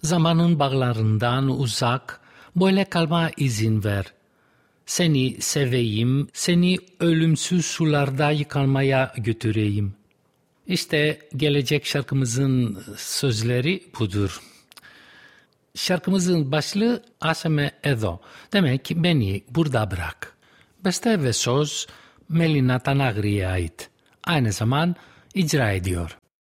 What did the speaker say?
Zamanın bağlarından uzak, böyle kalma izin ver. Seni seveyim, seni ölümsüz sularda yıkanmaya götüreyim. İşte gelecek şarkımızın sözleri budur. Şarkımızın başlığı Aseme Edo. Demek beni burada bırak. Beste ve söz Melina Tanagri'ye ait. Aynı zaman icra ediyor.